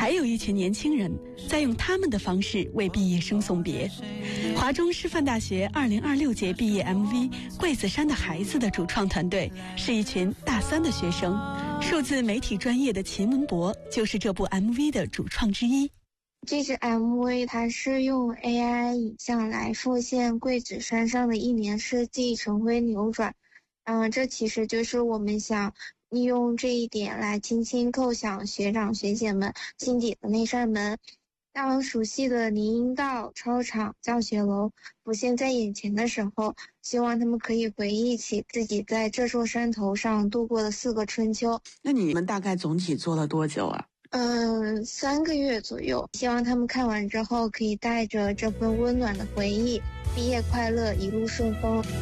还有一群年轻人在用他们的方式为毕业生送别。华中师范大学2026届毕业 MV《桂子山的孩子》的主创团队是一群大3的学生，数字媒体专业的秦文博就是这部 MV 的主创之一。 这支 MV 它是用 AI 影像来复现桂子山上的一年四季晨辉扭转。这其实就是我们想利用这一点来轻轻叩响学长学姐们心底的那扇门。当熟悉的林荫道、操场、教学楼浮现在眼前的时候，希望他们可以回忆起自己在这座山头上度过的4个春秋。 那你们大概总体做了多久啊 ？3个月左右。希望他们看完之后可以带着这份温暖的回忆，毕业快乐，一路顺风。